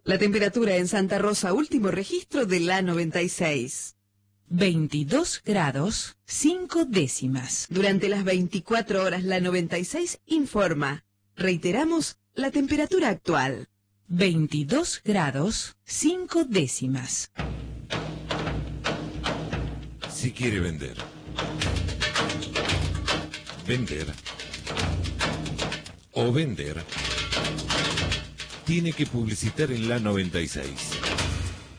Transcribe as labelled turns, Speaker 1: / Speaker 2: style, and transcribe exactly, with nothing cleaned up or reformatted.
Speaker 1: La temperatura en Santa Rosa, último registro de la noventa y seis.
Speaker 2: veintidós grados, cinco décimas.
Speaker 1: Durante las veinticuatro horas, la noventa y seis informa. Reiteramos la temperatura actual.
Speaker 2: veintidós grados, cinco décimas.
Speaker 3: Si quiere vender. Vender. O vender. Tiene que publicitar en la noventa y seis.